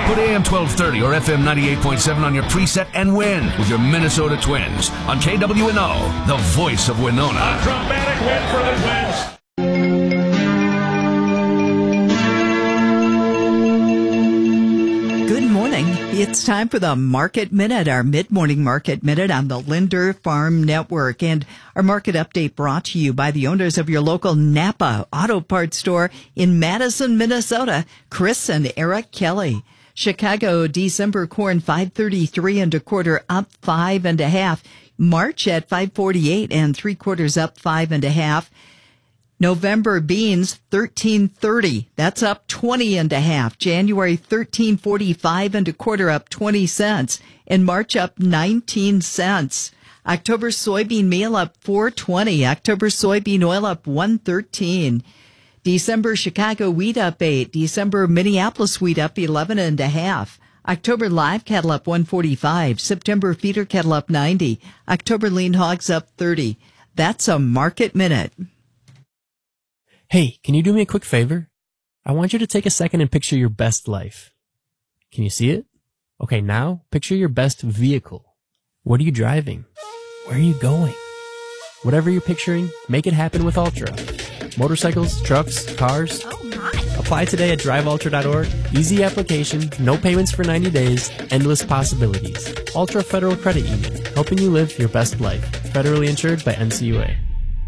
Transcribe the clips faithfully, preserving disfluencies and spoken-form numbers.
Put A M twelve thirty or F M ninety-eight point seven on your preset and win with your Minnesota Twins on K W N O, the voice of Winona. A dramatic win for the Twins. Good morning. It's time for the Market Minute, our mid-morning Market Minute on the Linder Farm Network. And our market update brought to you by the owners of your local Napa Auto Parts store in Madison, Minnesota, Chris and Eric Kelly. Chicago December corn five thirty-three and a quarter, up five and a half. March at five forty-eight and three quarters, up five and a half. November beans thirteen thirty, that's up twenty and a half. January thirteen forty-five and a quarter, up twenty cents. And March up nineteen cents. October soybean meal up four twenty. October soybean oil up one thirteen. December Chicago wheat up eight. December Minneapolis wheat up eleven and a half. October live cattle up one forty-five. September feeder cattle up ninety. October lean hogs up thirty. That's a Market Minute. Hey, can you do me a quick favor? I want you to take a second and picture your best life. Can you see it? Okay, now picture your best vehicle. What are you driving? Where are you going? Whatever you're picturing, make it happen with Ultra. Motorcycles, trucks, cars. Oh my! Apply today at drive ultra dot org. Easy application, no payments for ninety days, endless possibilities. Ultra Federal Credit Union, helping you live your best life. Federally insured by N C U A.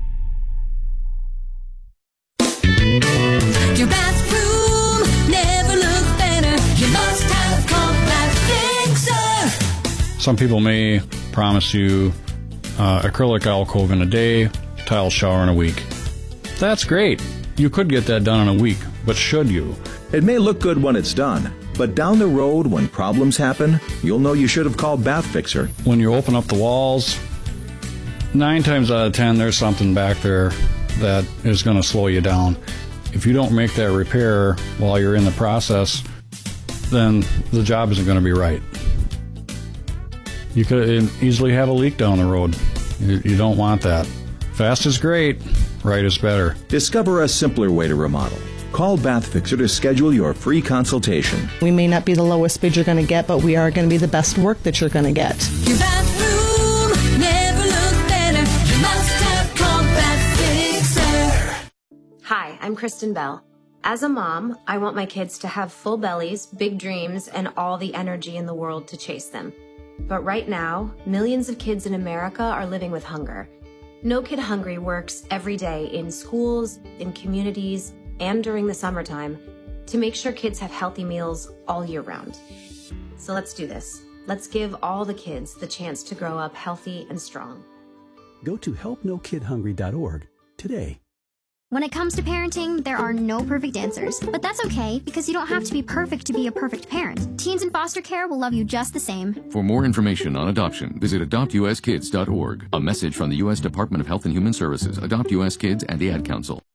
Your bathroom never looked better. You must have Compact Fixer. Some people may promise you uh, acrylic alcove in a day, tile shower in a week. That's great. You could get that done in a week, but should you? It may look good when it's done, but down the road when problems happen, you'll know you should have called Bath Fixer. When you open up the walls, nine times out of ten, there's something back there that is going to slow you down. If you don't make that repair while you're in the process, then the job isn't going to be right. You could easily have a leak down the road. You, you don't want that. Fast is great. Right is better. Discover a simpler way to remodel. Call Bath Fixer to schedule your free consultation. We may not be the lowest bid you're going to get, but we are going to be the best work that you're going to get. Your bathroom never looked better. You must have Compact Fixer. Hi, I'm Kristen Bell. As a mom, I want my kids to have full bellies, big dreams, and all the energy in the world to chase them. But right now, millions of kids in America are living with hunger. No Kid Hungry works every day in schools, in communities, and during the summertime to make sure kids have healthy meals all year round. So let's do this. Let's give all the kids the chance to grow up healthy and strong. Go to help no kid hungry dot org today. When it comes to parenting, there are no perfect answers, but that's okay because you don't have to be perfect to be a perfect parent. Teens in foster care will love you just the same. For more information on adoption, visit adopt u s kids dot org. A message from the U S Department of Health and Human Services, Adopt U S Kids, and the Ad Council.